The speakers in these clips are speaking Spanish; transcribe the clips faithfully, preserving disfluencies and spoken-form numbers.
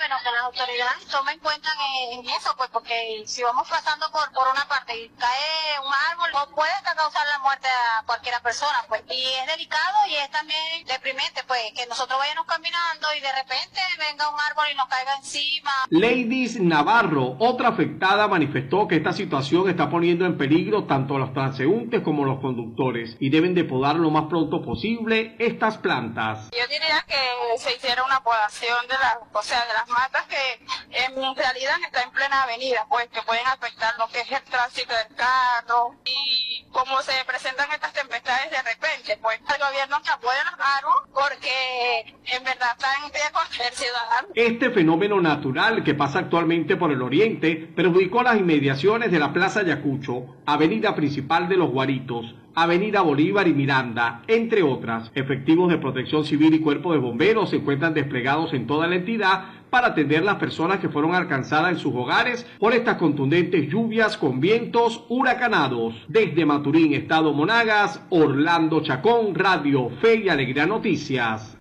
bueno, que las autoridades tomen cuenta en, en eso, pues porque si vamos pasando por, por una parte y cae un árbol, pues puede causar la muerte a cualquiera persona, pues. Y es delicado y es también deprimente, pues, que nosotros vayamos caminando y de repente venga un árbol y nos caiga encima. Ladies Navarro, otra afectada, manifestó que esta situación está poniendo en peligro tanto a los transeúntes como a los conductores y deben de podar lo más pronto posible estas plantas. Yo diría que se hiciera una podación de las, o sea, de las matas que en realidad están en plena avenida, pues que pueden afectar lo que es el tránsito del carro y como se presentan estas tempestades de repente, pues el gobierno que apoya los árboles porque en verdad está en riesgo el ciudadano. Este fenómeno natural que pasa actualmente por el oriente perjudicó las inmediaciones de la Plaza Ayacucho, avenida principal de Los Guaritos, Avenida Bolívar y Miranda, entre otras. Efectivos de protección civil y cuerpo de bomberos se encuentran desplegados en toda la entidad para atender las personas que fueron alcanzadas en sus hogares por estas contundentes lluvias con vientos huracanados. Desde Maturín, Estado Monagas, Orlando Chacón, Radio Fe y Alegría Noticias.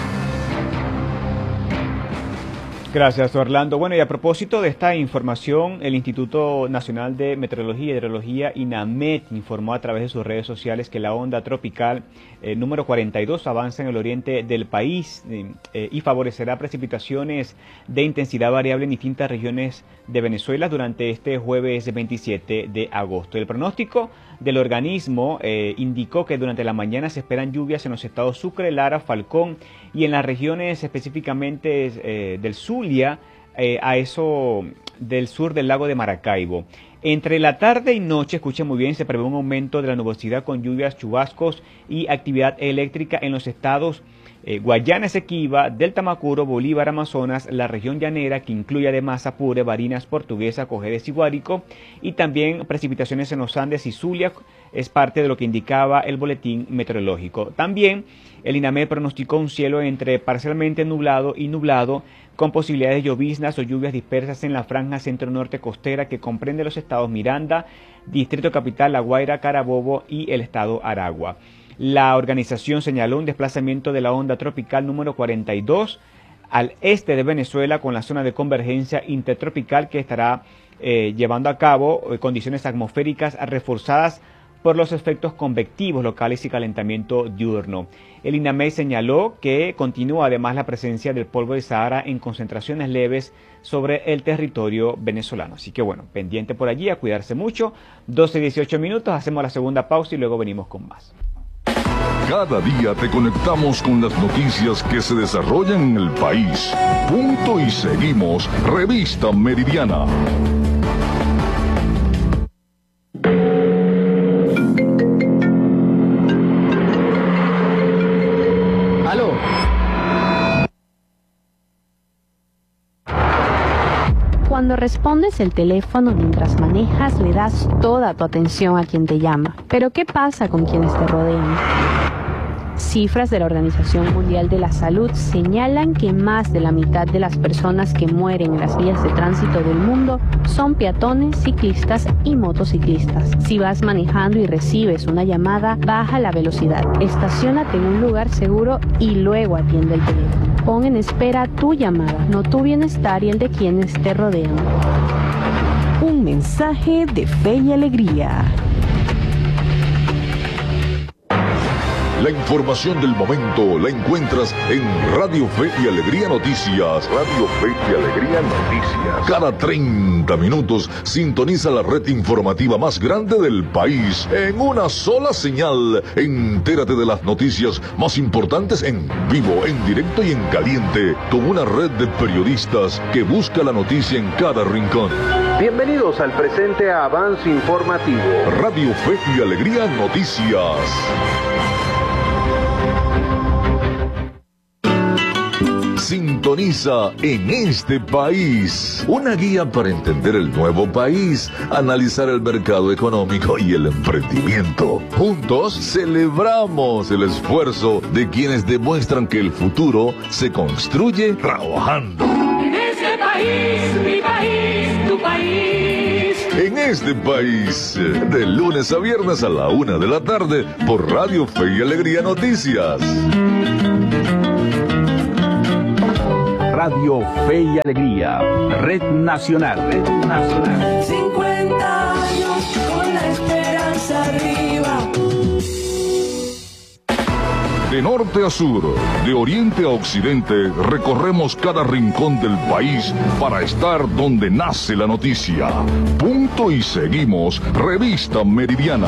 Gracias, Orlando. Bueno, y a propósito de esta información, el Instituto Nacional de Meteorología y Hidrología, INAMET, informó a través de sus redes sociales que la onda tropical eh, número cuarenta y dos avanza en el oriente del país eh, eh, y favorecerá precipitaciones de intensidad variable en distintas regiones de Venezuela durante este jueves veintisiete de agosto. El pronóstico del organismo eh, indicó que durante la mañana se esperan lluvias en los estados Sucre, Lara, Falcón y en las regiones específicamente eh, del Zulia, eh, a eso del sur del lago de Maracaibo. Entre la tarde y noche, escuchen muy bien, se prevé un aumento de la nubosidad con lluvias, chubascos y actividad eléctrica en los estados eh, Guayana Esequiba, Delta Macuro, Bolívar, Amazonas, la región llanera, que incluye además Apure, Barinas, Portuguesa, Cojedes y Guárico, y también precipitaciones en los Andes y Zulia, es parte de lo que indicaba el boletín meteorológico. También el INAMED pronosticó un cielo entre parcialmente nublado y nublado, con posibilidades de lloviznas o lluvias dispersas en la franja centro-norte costera que comprende los estados Miranda, Distrito Capital, La Guaira, Carabobo y el estado Aragua. La organización señaló un desplazamiento de la onda tropical número cuarenta y dos al este de Venezuela con la zona de convergencia intertropical que estará eh, llevando a cabo eh, condiciones atmosféricas reforzadas por los efectos convectivos locales y calentamiento diurno. El INAMED señaló que continúa además la presencia del polvo de Sahara en concentraciones leves sobre el territorio venezolano. Así que bueno, pendiente por allí, a cuidarse mucho. doce y dieciocho minutos, hacemos la segunda pausa y luego venimos con más. Cada día te conectamos con las noticias que se desarrollan en el país. Punto y seguimos. Revista Meridiana. Aló. Cuando respondes el teléfono mientras manejas, le das toda tu atención a quien te llama. Pero ¿qué pasa con quienes te rodean? Cifras de la Organización Mundial de la Salud señalan que más de la mitad de las personas que mueren en las vías de tránsito del mundo son peatones, ciclistas y motociclistas. Si vas manejando y recibes una llamada, baja la velocidad, estaciónate en un lugar seguro y luego atiende el teléfono. Pon en espera tu llamada, no tu bienestar y el de quienes te rodean. Un mensaje de fe y alegría. La información del momento la encuentras en Radio Fe y Alegría Noticias. Radio Fe y Alegría Noticias. Cada treinta minutos sintoniza la red informativa más grande del país en una sola señal. Entérate de las noticias más importantes en vivo, en directo y en caliente, con una red de periodistas que busca la noticia en cada rincón. Bienvenidos al presente avance informativo. Radio Fe y Alegría Noticias. Sintoniza En Este País, una guía para entender el nuevo país, analizar el mercado económico y el emprendimiento. Juntos celebramos el esfuerzo de quienes demuestran que el futuro se construye trabajando. En este país, mi país, tu país. En Este País, de lunes a viernes a la una de la tarde por Radio Fe y Alegría Noticias. Radio Fe y Alegría, Red Nacional. Red Nacional. cincuenta años con la esperanza arriba. De norte a sur, de oriente a occidente, recorremos cada rincón del país para estar donde nace la noticia. Punto y seguimos, Revista Meridiana.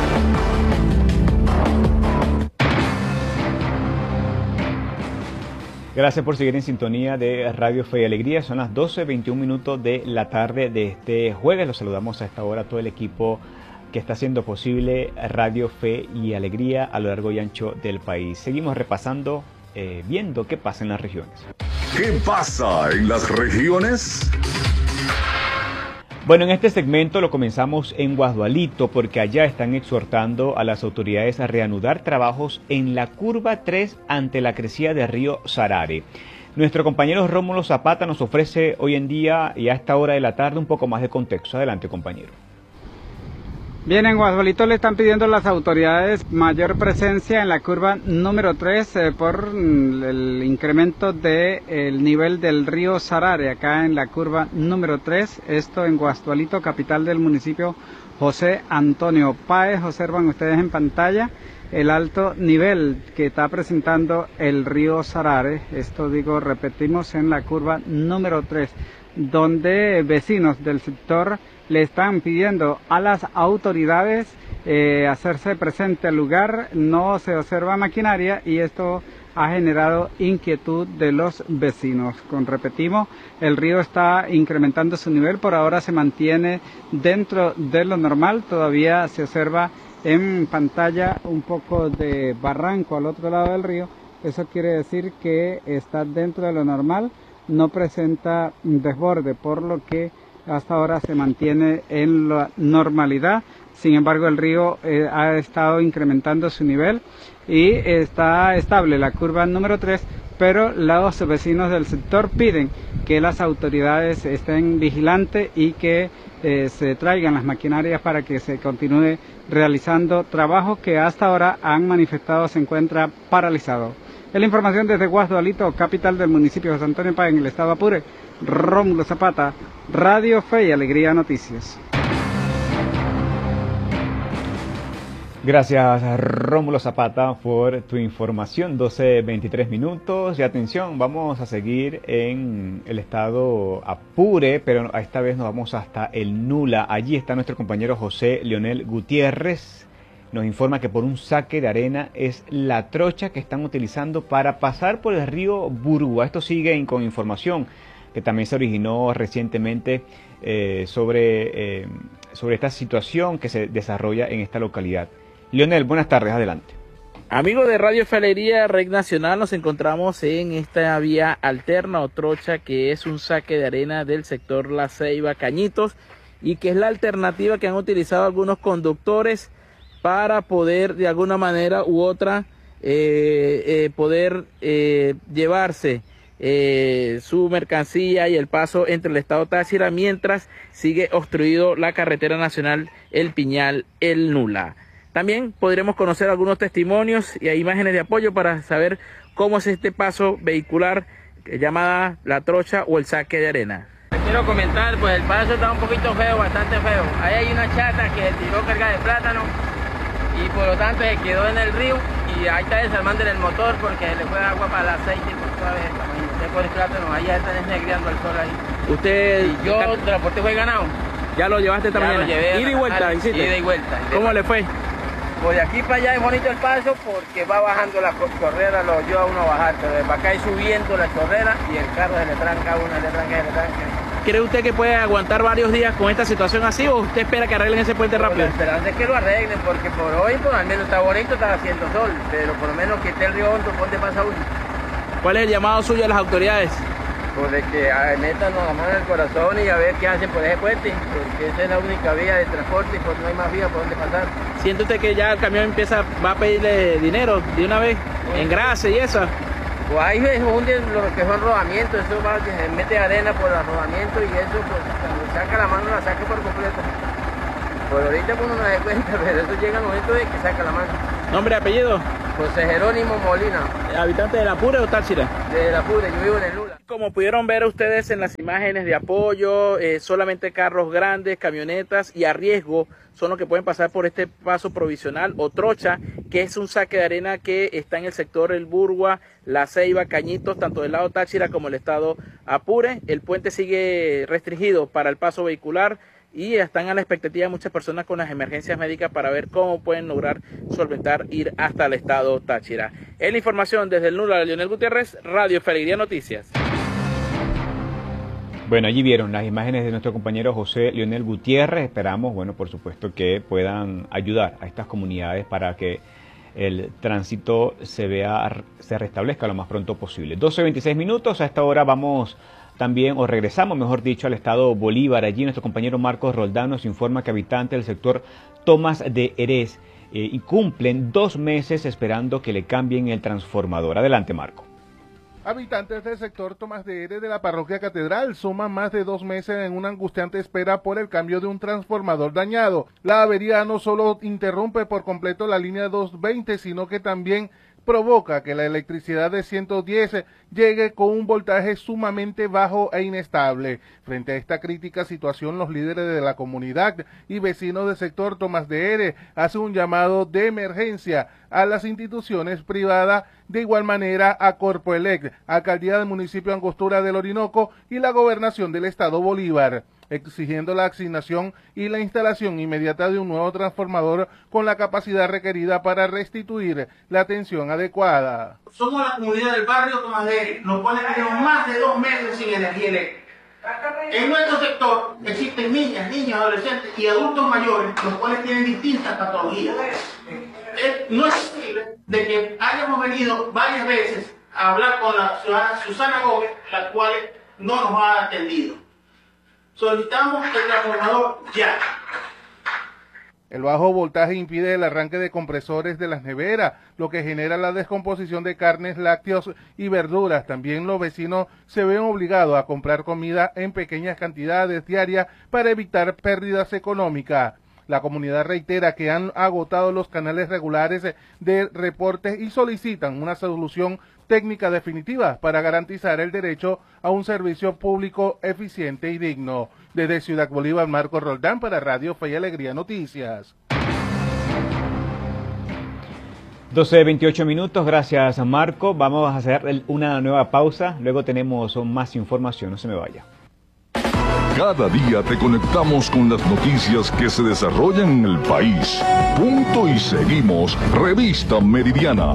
Gracias por seguir en sintonía de Radio Fe y Alegría. Son las doce veintiún minutos de la tarde de este jueves. Los saludamos a esta hora a todo el equipo que está haciendo posible Radio Fe y Alegría a lo largo y ancho del país. Seguimos repasando, eh, viendo qué pasa en las regiones. ¿Qué pasa en las regiones? Bueno, en este segmento lo comenzamos en Guasdualito porque allá están exhortando a las autoridades a reanudar trabajos en la curva tres ante la crecida del río Sarare. Nuestro compañero Rómulo Zapata nos ofrece hoy en día y a esta hora de la tarde un poco más de contexto. Adelante, compañero. Bien, en Guasdualito le están pidiendo a las autoridades mayor presencia en la curva número tres eh, por el incremento del nivel del río Sarare, acá en la curva número tres, esto en Guasdualito, capital del municipio José Antonio Páez. Observan ustedes en pantalla el alto nivel que está presentando el río Sarare, esto digo, repetimos, en la curva número tres, donde vecinos del sector le están pidiendo a las autoridades eh, hacerse presente al lugar. No se observa maquinaria y esto ha generado inquietud de los vecinos. Con repetimos, el río está incrementando su nivel, por ahora se mantiene dentro de lo normal, todavía se observa en pantalla un poco de barranco al otro lado del río. Eso quiere decir que está dentro de lo normal, no presenta desborde, por lo que hasta ahora se mantiene en la normalidad. Sin embargo, el río eh, ha estado incrementando su nivel y está estable la curva número tres, pero los vecinos del sector piden que las autoridades estén vigilantes y que eh, se traigan las maquinarias para que se continúe realizando trabajo que hasta ahora han manifestado se encuentra paralizado. Es la información desde Guasdualito, capital del municipio de José Antonio Páez, en el estado Apure. Rómulo Zapata, Radio Fe y Alegría Noticias. Gracias, Rómulo Zapata, por tu información. doce veintitrés minutos. Y atención, vamos a seguir en el estado Apure, pero esta vez nos vamos hasta el Nula. Allí está nuestro compañero José Leonel Gutiérrez. Nos informa que por un saque de arena es la trocha que están utilizando para pasar por el río Burgua. Esto sigue con información que también se originó recientemente eh, sobre, eh, sobre esta situación que se desarrolla en esta localidad. Leonel, buenas tardes, adelante. Amigos de Radio Fe y Alegría, Red Nacional, nos encontramos en esta vía alterna o trocha que es un saque de arena del sector La Ceiba Cañitos y que es la alternativa que han utilizado algunos conductores para poder de alguna manera u otra eh, eh, poder eh, llevarse eh, su mercancía y el paso entre el estado Táchira mientras sigue obstruido la carretera nacional El Piñal, El Nula. También podremos conocer algunos testimonios y imágenes de apoyo para saber cómo es este paso vehicular eh, llamada la trocha o el saque de arena. Quiero comentar, pues el paso está un poquito feo, bastante feo. Ahí hay una chata que tiró carga de plátano y por lo tanto se quedó en el río y ahí está desarmando el motor porque le fue agua para el aceite por toda vez. Usted por el plátano, ahí ya está desnegriando el sol ahí. ¿Usted? Y yo transporté fue ganado. ¿Ya lo llevaste esta ya mañana? Lo llevé ¿Ida y vuelta? Ida y vuelta. ¿Cómo le fue? Pues de aquí para allá es bonito el paso porque va bajando la chorrera, lo ayuda a uno a bajar, pero de para acá es subiendo la chorrera y el carro se le tranca a uno, se le tranca, se le tranca. ¿Cree usted que puede aguantar varios días con esta situación así o usted espera que arreglen ese puente rápido? La esperanza es que lo arreglen porque por hoy pues, al menos está bonito, está haciendo sol, pero por lo menos que esté el río hondo, ¿dónde pasa uno? ¿Cuál es el llamado suyo a las autoridades? Pues de que metan la mano en el corazón y a ver qué hacen por ese puente, porque esa es la única vía de transporte y pues no hay más vía por donde pasar. ¿Siente usted que ya el camión empieza, va a pedirle dinero de una vez, pues, en grasa y eso? Pues ahí se hunden lo que son rodamientos, eso va, se mete arena por el rodamiento y eso pues cuando saca la mano la saca por completo. Por ahorita pues uno no se cuenta, pero eso llega el momento de que saca la mano. ¿Nombre y apellido? José Jerónimo Molina. ¿Habitante de la Apure o Táchira? De la Apure, yo vivo en el Nula. Como pudieron ver ustedes en las imágenes de apoyo, eh, solamente carros grandes, camionetas y a riesgo son los que pueden pasar por este paso provisional o trocha, que es un saque de arena que está en el sector El Burgua, La Ceiba, Cañitos, tanto del lado Táchira como el estado Apure. El puente sigue restringido para el paso vehicular y están a la expectativa muchas personas con las emergencias médicas para ver cómo pueden lograr solventar ir hasta el estado Táchira. Es la información desde el Nula de Leonel Gutiérrez, Radio Fe y Alegría Noticias. Bueno, allí vieron las imágenes de nuestro compañero José Leonel Gutiérrez. Esperamos, bueno, por supuesto, que puedan ayudar a estas comunidades para que el tránsito se vea, se restablezca lo más pronto posible. doce veintiséis minutos, a esta hora vamos también, o regresamos, mejor dicho, al estado Bolívar. Allí nuestro compañero Marcos Roldán nos informa que habitantes del sector Tomás de Erez eh, y cumplen dos meses esperando que le cambien el transformador. Adelante, Marco. Habitantes del sector Tomás de Erez de la parroquia Catedral suman más de dos meses en una angustiante espera por el cambio de un transformador dañado. La avería no solo interrumpe por completo la línea doscientos veinte, sino que también provoca que la electricidad de ciento diez llegue con un voltaje sumamente bajo e inestable. Frente a esta crítica situación, los líderes de la comunidad y vecinos del sector Tomás de Erez hacen un llamado de emergencia a las instituciones privadas, de igual manera a Corpoelec, Alcaldía del Municipio Angostura del Orinoco y la Gobernación del Estado Bolívar, exigiendo la asignación y la instalación inmediata de un nuevo transformador con la capacidad requerida para restituir la atención adecuada. Somos la comunidad del barrio Tomás de Erez, nos ponen más de dos meses sin energía eléctrica. En nuestro sector existen niñas, niños, adolescentes y adultos mayores, los cuales tienen distintas patologías. Es, no es posible de que hayamos venido varias veces a hablar con la ciudadana Susana Gómez, la cual no nos ha atendido. Solicitamos el transformador ya. El bajo voltaje impide el arranque de compresores de las neveras, lo que genera la descomposición de carnes, lácteos y verduras. También los vecinos se ven obligados a comprar comida en pequeñas cantidades diarias para evitar pérdidas económicas. La comunidad reitera que han agotado los canales regulares de reportes y solicitan una solución técnica definitiva para garantizar el derecho a un servicio público eficiente y digno. Desde Ciudad Bolívar, Marco Roldán para Radio Fe y Alegría Noticias. doce veintiocho minutos, gracias Marco. Vamos a hacer una nueva pausa, luego tenemos más información, no se me vaya. Cada día te conectamos con las noticias que se desarrollan en el país. Punto y seguimos, Revista Meridiana.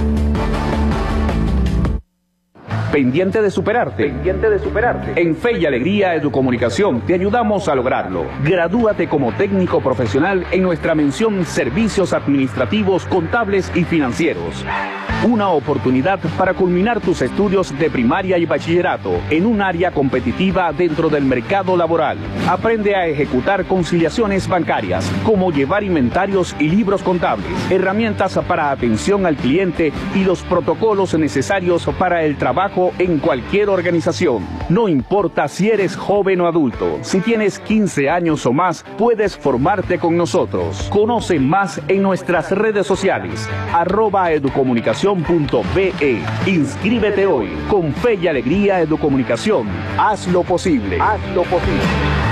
Pendiente de superarte. Pendiente de superarte. En Fe y Alegría Educomunicación te ayudamos a lograrlo. Gradúate como técnico profesional en nuestra mención Servicios Administrativos, Contables y Financieros. Una oportunidad para culminar tus estudios de primaria y bachillerato en un área competitiva dentro del mercado laboral. Aprende a ejecutar conciliaciones bancarias, como llevar inventarios y libros contables, herramientas para atención al cliente y los protocolos necesarios para el trabajo en cualquier organización. No importa si eres joven o adulto, si tienes quince años o más, puedes formarte con nosotros. Conoce más en nuestras redes sociales, arroba educomunicación punto be. Inscríbete hoy. Con Fe y Alegría Educomunicación. Haz lo posible. Haz lo posible.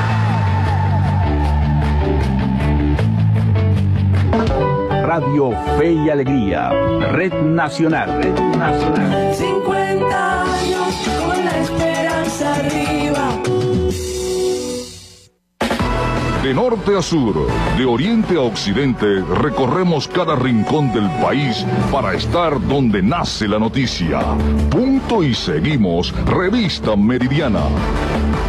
Radio Fe y Alegría. Red Nacional. Red Nacional. cincuenta años con la esperanza arriba. De norte a sur, de oriente a occidente, recorremos cada rincón del país para estar donde nace la noticia. Punto y seguimos, Revista Meridiana.